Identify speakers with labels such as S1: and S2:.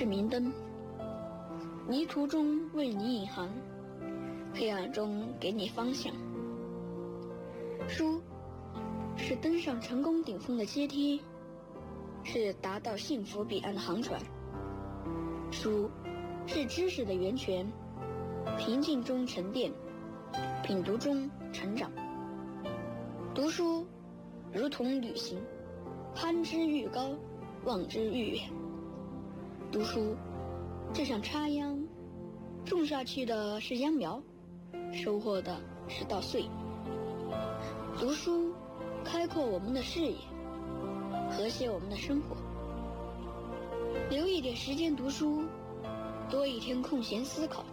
S1: 是明灯，泥土中为你引航，黑暗中给你方向。书是登上成功顶峰的阶梯，是达到幸福彼岸的航船。书是知识的源泉，平静中沉淀，品读中成长。读书如同旅行，攀之愈高，望之愈远。读书就像插秧，种下去的是秧苗，收获的是稻穗。读书开阔我们的视野，和谐我们的生活。留一点时间读书，多一天空闲思考，